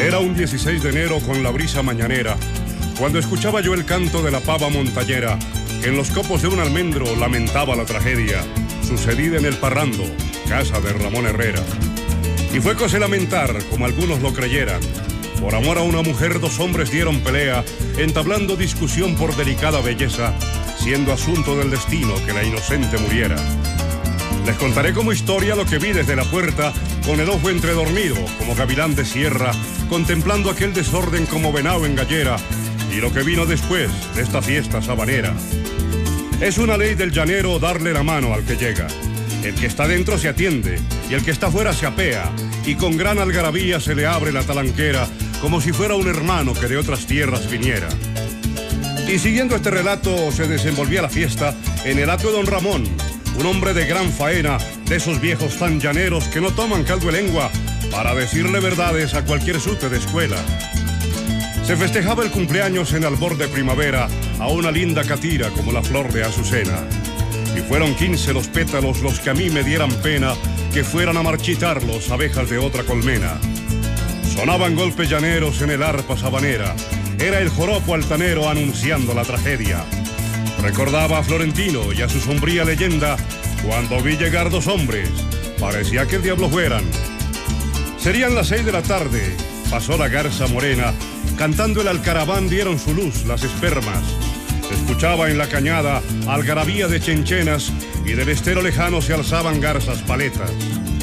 Era un 16 de enero con la brisa mañanera, cuando escuchaba yo el canto de la pava montañera, que en los copos de un almendro lamentaba la tragedia, sucedida en el Parrando, casa de Ramón Herrera. Y fue cosa lamentar, como algunos lo creyeran. Por amor a una mujer, dos hombres dieron pelea, entablando discusión por delicada belleza, siendo asunto del destino que la inocente muriera. Les contaré como historia lo que vi desde la puerta, con el ojo entredormido, como gavilán de sierra, contemplando aquel desorden como venado en gallera, y lo que vino después de esta fiesta sabanera. Es una ley del llanero darle la mano al que llega. El que está dentro se atiende, y el que está fuera se apea, y con gran algarabía se le abre la talanquera, como si fuera un hermano que de otras tierras viniera. Y siguiendo este relato se desenvolvía la fiesta en el atrio de don Ramón, un hombre de gran faena, de esos viejos tan llaneros que no toman caldo de lengua para decirle verdades a cualquier sute de escuela. Se festejaba el cumpleaños en albor de primavera a una linda catira como la flor de azucena. Y fueron 15 los pétalos los que a mí me dieran pena que fueran a marchitarlos abejas de otra colmena. Sonaban golpes llaneros en el arpa sabanera. Era el joropo altanero anunciando la tragedia. Recordaba a Florentino y a su sombría leyenda cuando vi llegar dos hombres. Parecía que el diablo fueran. Serían las 6 de la tarde. Pasó la garza morena. Cantando el alcaraván dieron su luz las espermas. Se escuchaba en la cañada algarabía de chenchenas y del estero lejano se alzaban garzas paletas.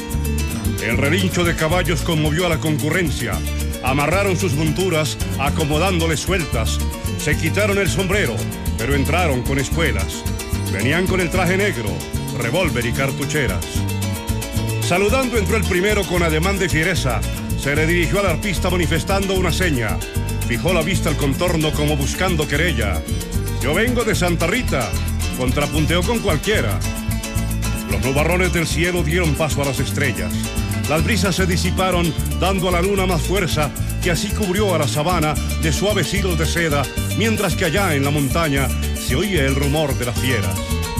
El relincho de caballos conmovió a la concurrencia. Amarraron sus monturas acomodándoles sueltas. Se quitaron el sombrero, pero entraron con espuelas. Venían con el traje negro, revólver y cartucheras. Saludando entró el primero con ademán de fiereza. Se le dirigió al arpista manifestando una seña. Fijó la vista al contorno como buscando querella. Yo vengo de Santa Rita, contrapunteó con cualquiera. Los nubarrones del cielo dieron paso a las estrellas. Las brisas se disiparon, dando a la luna más fuerza, que así cubrió a la sabana de suaves hilos de seda, mientras que allá en la montaña se oía el rumor de las fieras.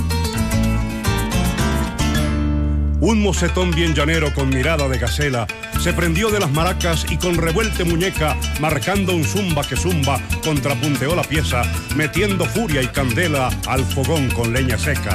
Un mocetón bien llanero con mirada de gacela se prendió de las maracas y con revuelte muñeca, marcando un zumba que zumba, contrapunteó la pieza, metiendo furia y candela al fogón con leña seca.